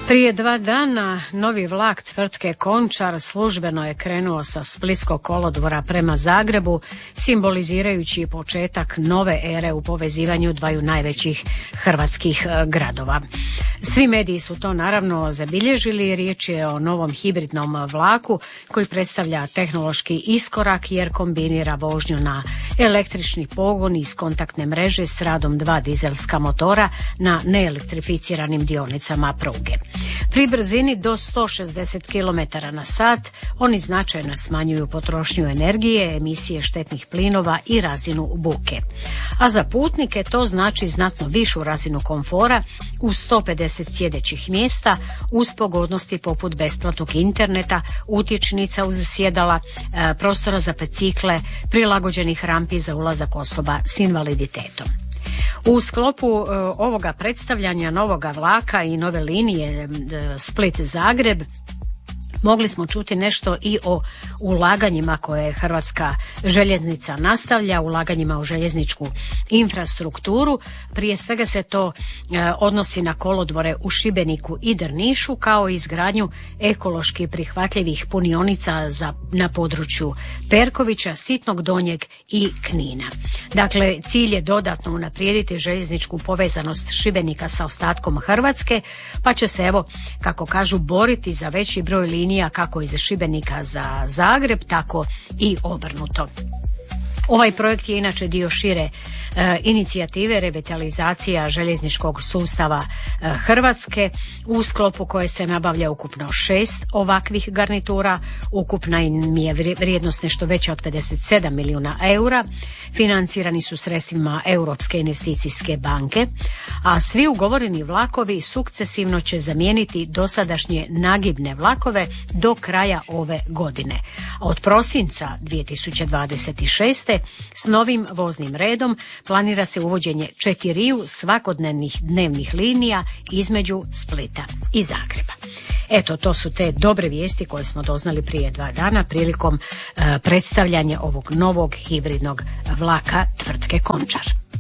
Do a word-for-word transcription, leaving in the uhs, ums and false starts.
Prije dva dana novi vlak tvrtke Končar službeno je krenuo sa Splitskog kolodvora prema Zagrebu, simbolizirajući početak nove ere u povezivanju dvaju najvećih hrvatskih gradova. Svi mediji su to naravno zabilježili, riječ je o novom hibridnom vlaku koji predstavlja tehnološki iskorak jer kombinira vožnju na električni pogon iz kontaktne mreže s radom dva dizelska motora na neelektrificiranim dionicama pruge. Pri brzini do sto šezdeset kilometara na sat oni značajno smanjuju potrošnju energije, emisije štetnih plinova i razinu buke. A za putnike to znači znatno višu razinu komfora uz sto pedeset sjedećih mjesta, uz pogodnosti poput besplatnog interneta, utječnica uz sjedala, prostora za bicikle, prilagođenih rampi za ulazak osoba s invaliditetom. U sklopu e, ovoga predstavljanja novoga vlaka i nove linije e, Split-Zagreb mogli smo čuti nešto i o ulaganjima koje Hrvatska željeznica nastavlja, ulaganjima u željezničku infrastrukturu. Prije svega se to e, odnosi na kolodvore u Šibeniku i Drnišu, kao i izgradnju ekološki prihvatljivih punionica za, na području Perkovića, Sitnog Donjeg i Knina. Dakle, cilj je dodatno unaprijediti željezničku povezanost Šibenika sa ostatkom Hrvatske, pa će se, evo, kako kažu, boriti za veći broj linija kako iz Šibenika za Zagreb, tako i obrnuto. Ovaj projekt je inače dio šire e, inicijative revitalizacija željezničkog sustava e, Hrvatske, u sklopu koje se nabavlja ukupno šest ovakvih garnitura. Ukupna im je vrijednost nešto veća od pedeset sedam milijuna eura. Financirani su sredstvima Europske investicijske banke, a svi ugovoreni vlakovi sukcesivno će zamijeniti dosadašnje nagibne vlakove do kraja ove godine. Od prosinca dvije tisuće dvadeset šeste s novim voznim redom planira se uvođenje četiriju svakodnevnih dnevnih linija između Splita i Zagreba. Eto, to su te dobre vijesti koje smo doznali prije dva dana prilikom e, predstavljanja ovog novog hibridnog vlaka tvrtke Končar.